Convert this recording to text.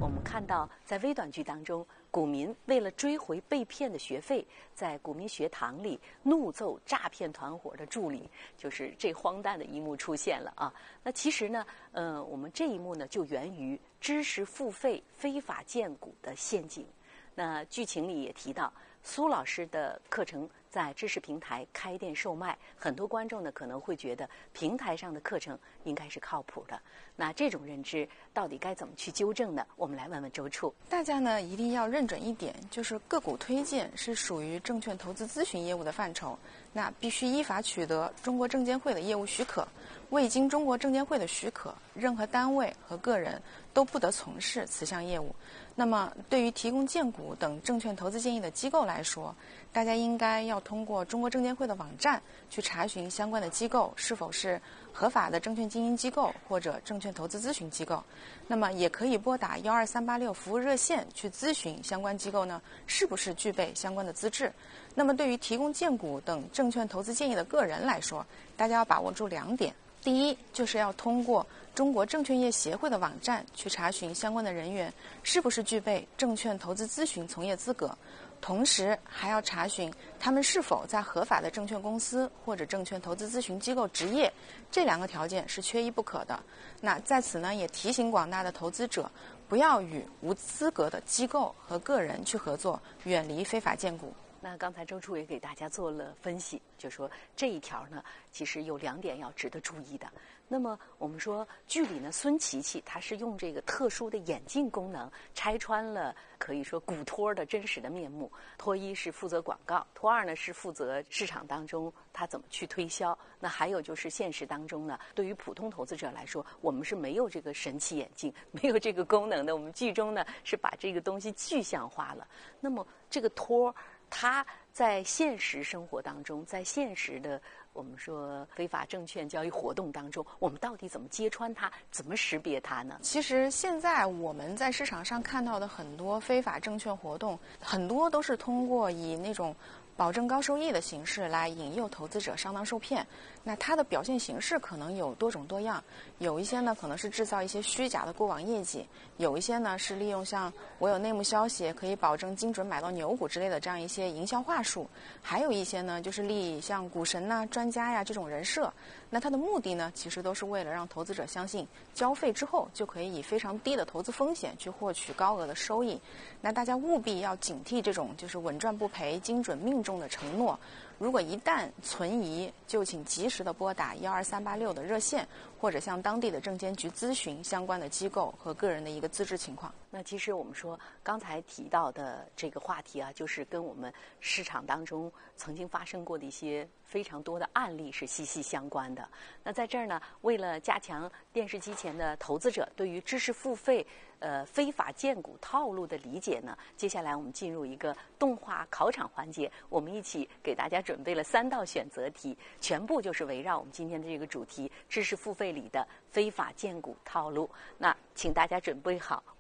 我们看到在微短剧当中，股民为了追回被骗的学费，在股民学堂里怒揍诈骗团伙的助理，就是这荒诞的一幕出现了啊。那其实呢，我们这一幕呢就源于知识付费非法荐股的陷阱。那剧情里也提到，苏老师的课程在知识平台开店售卖，很多观众呢可能会觉得平台上的课程应该是靠谱的。那这种认知到底该怎么去纠正呢？我们来问问周处。 大家呢一定要认准一点，就是个股推荐是属于证券投资咨询业务的范畴，那必须依法取得中国证监会的业务许可。未经中国证监会的许可，任何单位和个人都不得从事此项业务。那么对于提供荐股等证券投资建议的机构来说，大家应该要通过中国证监会的网站去查询相关的机构是否是合法的证券经营机构或者证券投资咨询机构。那么也可以拨打12386服务热线去咨询相关机构呢是不是具备相关的资质。那么对于提供荐股等证券投资建议的个人来说，大家要把握住2点。第一，就是要通过中国证券业协会的网站去查询相关的人员是不是具备证券投资咨询从业资格，同时还要查询他们是否在合法的证券公司或者证券投资咨询机构执业，这2个条件是缺一不可的。那在此呢，也提醒广大的投资者，不要与无资格的机构和个人去合作，远离非法荐股。 那刚才周处也给大家做了分析，就说这一条呢，其实有2点要值得注意的。那么我们说剧里呢，孙琪琪他是用这个特殊的眼镜功能拆穿了可以说股托的真实的面目。托一是负责广告，托二呢是负责市场当中他怎么去推销。那还有就是现实当中呢，对于普通投资者来说，我们是没有这个神奇眼镜，没有这个功能的。我们剧中呢是把这个东西具象化了。那么这个托它在现实生活当中，在现实的我们说非法证券交易活动当中，我们到底怎么揭穿它，怎么识别它呢？ 其实现在我们在市场上看到的很多非法证券活动，很多都是通过以那种保证高收益的形式来引诱投资者上当受骗。那它的表现形式可能有多种多样，有一些呢可能是制造一些虚假的过往业绩，有一些呢是利用像我有内幕消息可以保证精准买到牛股之类的这样一些营销话术，还有一些呢就是立像股神呐、专家呀这种人设。那它的目的呢其实都是为了让投资者相信交费之后就可以以非常低的投资风险去获取高额的收益。那大家务必要警惕这种就是稳赚不赔、精准命中的承诺。如果一旦存疑，就请及时的拨打12386的热线，或者向当地的证监局咨询相关的机构和个人的一个资质情况。 那其实我们说刚才提到的这个话题啊，就是跟我们市场当中曾经发生过的一些非常多的案例是息息相关的。那在这儿呢，为了加强电视机前的投资者对于知识付费非法荐股套路的理解呢，接下来我们进入一个动画考场环节，我们一起给大家准备了3道选择题，全部就是围绕我们今天的这个主题知识付费里的非法荐股套路。那请大家准备好，